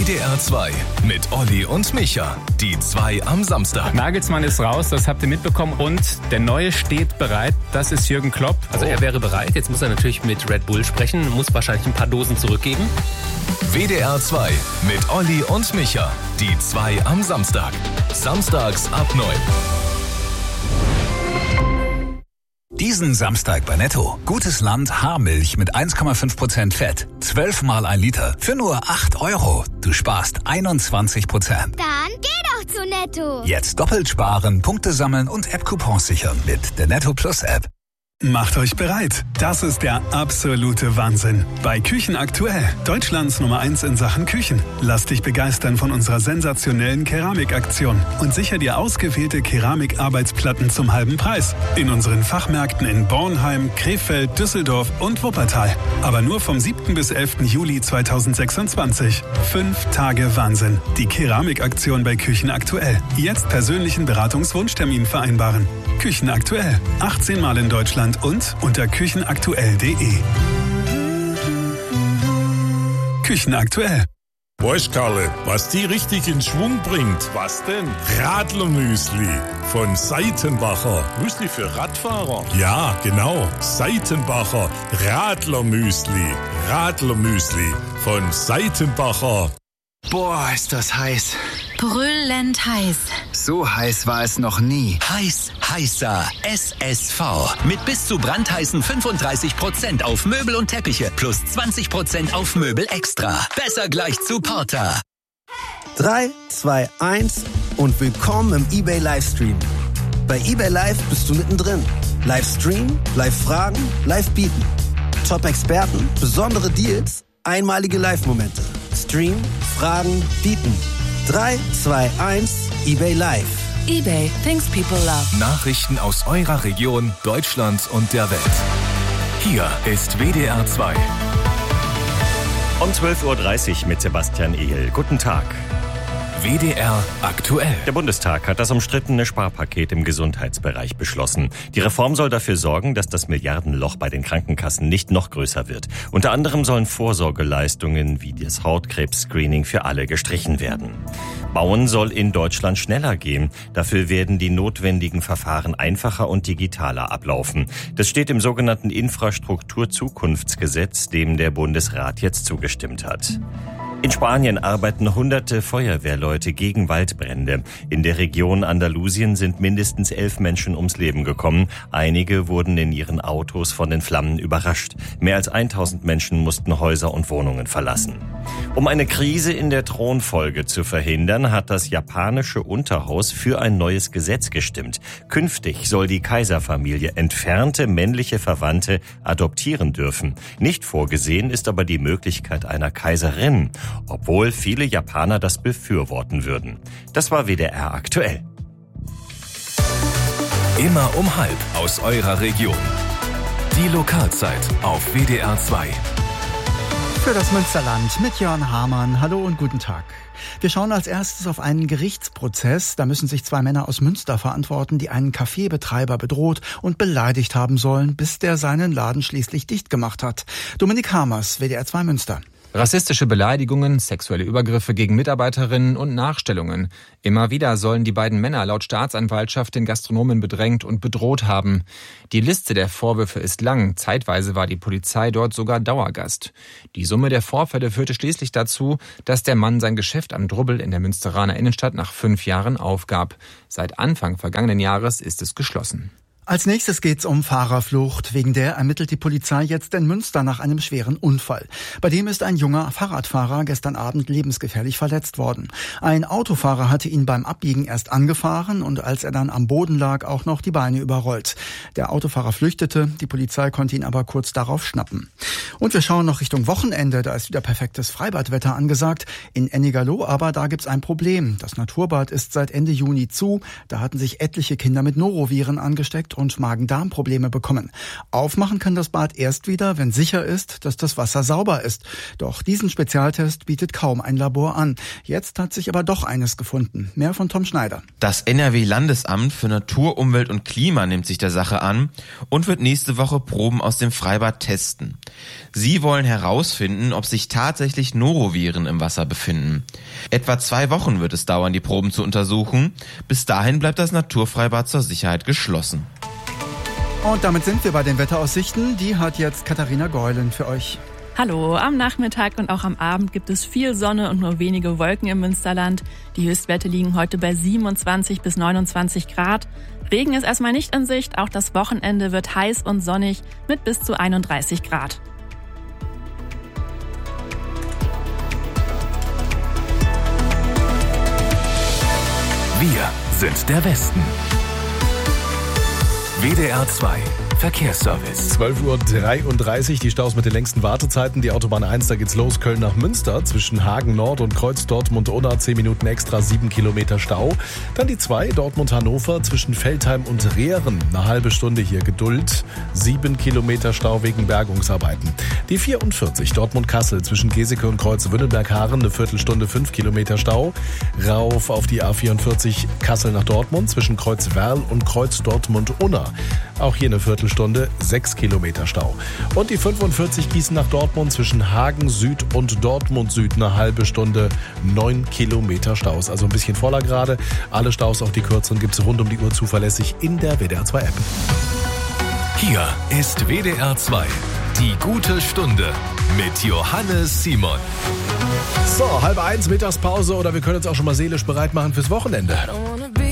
WDR 2 mit Olli und Micha. Die 2 am Samstag. Nagelsmann ist raus, das habt ihr mitbekommen. Und der Neue steht bereit. Das ist Jürgen Klopp. Also er wäre bereit. Jetzt muss er natürlich mit Red Bull sprechen. Muss wahrscheinlich ein paar Dosen zurückgeben. WDR 2 mit Olli und Micha. Die 2 am Samstag. Samstags ab 9. Diesen Samstag bei Netto. Gutes Land Haarmilch mit 1,5% Fett. 12 mal 1 Liter. Für nur 8 €. Du sparst 21%. Dann geh doch zu Netto. Jetzt doppelt sparen, Punkte sammeln und App-Coupons sichern mit der Netto Plus App. Macht euch bereit. Das ist der absolute Wahnsinn. Bei Küchen aktuell. Deutschlands Nummer 1 in Sachen Küchen. Lass dich begeistern von unserer sensationellen Keramikaktion und sicher dir ausgewählte Keramikarbeitsplatten zum halben Preis. In unseren Fachmärkten in Bornheim, Krefeld, Düsseldorf und Wuppertal. Aber nur vom 7. bis 11. Juli 2026. 5 Tage Wahnsinn. Die Keramikaktion bei Küchen aktuell. Jetzt persönlichen Beratungswunschtermin vereinbaren. Küchen aktuell. 18 Mal in Deutschland und unter küchenaktuell.de. Küchen aktuell. Weißt Karle, was die richtig in Schwung bringt? Was denn? Radlermüsli von Seitenbacher. Müsli für Radfahrer? Ja, genau. Seitenbacher Radlermüsli. Radlermüsli von Seitenbacher. Boah, ist das heiß. Brüllend heiß. So heiß war es noch nie. Heißer SSV. Mit bis zu brandheißen 35% auf Möbel und Teppiche plus 20% auf Möbel extra. Besser gleich zu Porter. 3, 2, 1 und willkommen im eBay Livestream. Bei eBay Live bist du mittendrin. Livestream, Live-Fragen, Live-Bieten. Top-Experten, besondere Deals, einmalige Live-Momente. Stream, Fragen, Bieten. 3, 2, 1, eBay Live. eBay, things people love. Nachrichten aus eurer Region, Deutschland und der Welt. Hier ist WDR 2. Um 12.30 Uhr mit Sebastian Ehl. Guten Tag. WDR aktuell. Der Bundestag hat das umstrittene Sparpaket im Gesundheitsbereich beschlossen. Die Reform soll dafür sorgen, dass das Milliardenloch bei den Krankenkassen nicht noch größer wird. Unter anderem sollen Vorsorgeleistungen wie das Hautkrebs-Screening für alle gestrichen werden. Bauen soll in Deutschland schneller gehen. Dafür werden die notwendigen Verfahren einfacher und digitaler ablaufen. Das steht im sogenannten Infrastrukturzukunftsgesetz, dem der Bundesrat jetzt zugestimmt hat. In Spanien arbeiten hunderte Feuerwehrleute gegen Waldbrände. In der Region Andalusien sind mindestens 11 Menschen ums Leben gekommen. Einige wurden in ihren Autos von den Flammen überrascht. Mehr als 1000 Menschen mussten Häuser und Wohnungen verlassen. Um eine Krise in der Thronfolge zu verhindern, hat das japanische Unterhaus für ein neues Gesetz gestimmt. Künftig soll die Kaiserfamilie entfernte männliche Verwandte adoptieren dürfen. Nicht vorgesehen ist aber die Möglichkeit einer Kaiserin, obwohl viele Japaner das befürworten würden. Das war WDR aktuell. Immer um halb aus eurer Region. Die Lokalzeit auf WDR 2. Für das Münsterland mit Jörn Hamann. Hallo und guten Tag. Wir schauen als erstes auf einen Gerichtsprozess. Da müssen sich 2 Männer aus Münster verantworten, die einen Kaffeebetreiber bedroht und beleidigt haben sollen, bis der seinen Laden schließlich dicht gemacht hat. Dominik Hamers, WDR 2 Münster. Rassistische Beleidigungen, sexuelle Übergriffe gegen Mitarbeiterinnen und Nachstellungen. Immer wieder sollen die beiden Männer laut Staatsanwaltschaft den Gastronomen bedrängt und bedroht haben. Die Liste der Vorwürfe ist lang. Zeitweise war die Polizei dort sogar Dauergast. Die Summe der Vorfälle führte schließlich dazu, dass der Mann sein Geschäft am Drubbel in der Münsteraner Innenstadt nach 5 Jahren aufgab. Seit Anfang vergangenen Jahres ist es geschlossen. Als nächstes geht's um Fahrerflucht. Wegen der ermittelt die Polizei jetzt in Münster nach einem schweren Unfall. Bei dem ist ein junger Fahrradfahrer gestern Abend lebensgefährlich verletzt worden. Ein Autofahrer hatte ihn beim Abbiegen erst angefahren und als er dann am Boden lag, auch noch die Beine überrollt. Der Autofahrer flüchtete, die Polizei konnte ihn aber kurz darauf schnappen. Und wir schauen noch Richtung Wochenende, da ist wieder perfektes Freibadwetter angesagt. In Ennigerloh aber, da gibt's ein Problem. Das Naturbad ist seit Ende Juni zu. Da hatten sich etliche Kinder mit Noroviren angesteckt Gicht und Magen-Darm-Probleme bekommen. Aufmachen kann das Bad erst wieder, wenn sicher ist, dass das Wasser sauber ist. Doch diesen Spezialtest bietet kaum ein Labor an. Jetzt hat sich aber doch eines gefunden. Mehr von Tom Schneider. Das NRW-Landesamt für Natur, Umwelt und Klima nimmt sich der Sache an und wird nächste Woche Proben aus dem Freibad testen. Sie wollen herausfinden, ob sich tatsächlich Noroviren im Wasser befinden. Etwa 2 Wochen wird es dauern, die Proben zu untersuchen. Bis dahin bleibt das Naturfreibad zur Sicherheit geschlossen. Und damit sind wir bei den Wetteraussichten. Die hat jetzt Katharina Geulen für euch. Hallo, am Nachmittag und auch am Abend gibt es viel Sonne und nur wenige Wolken im Münsterland. Die Höchstwerte liegen heute bei 27 bis 29 Grad. Regen ist erstmal nicht in Sicht, auch das Wochenende wird heiß und sonnig mit bis zu 31 Grad. Wir sind der Westen. WDR 2 Verkehrsservice. 12:33 Uhr, die Staus mit den längsten Wartezeiten. Die Autobahn 1, da geht's los, Köln nach Münster. Zwischen Hagen Nord und Kreuz Dortmund-Unna 10 Minuten extra, 7 Kilometer Stau. Dann die 2, Dortmund-Hannover zwischen Veltheim und Rehren. Eine halbe Stunde hier Geduld. 7 Kilometer Stau wegen Bergungsarbeiten. Die 44, Dortmund-Kassel zwischen Geseke und Kreuz-Wünnenberg-Haaren. Eine Viertelstunde, 5 Kilometer Stau. Rauf auf die A44 Kassel nach Dortmund zwischen Kreuz-Werl und Kreuz Dortmund-Unna. Auch hier eine Viertelstunde, 6 Kilometer Stau. Und die 45 Gießen nach Dortmund zwischen Hagen Süd und Dortmund Süd. Eine halbe Stunde, 9 Kilometer Staus. Also ein bisschen voller gerade. Alle Staus, auch die kürzeren, gibt es rund um die Uhr zuverlässig in der WDR 2 App. Hier ist WDR 2. Die gute Stunde mit Johannes Simon. So, 12:30 Mittagspause oder wir können uns auch schon mal seelisch bereit machen fürs Wochenende.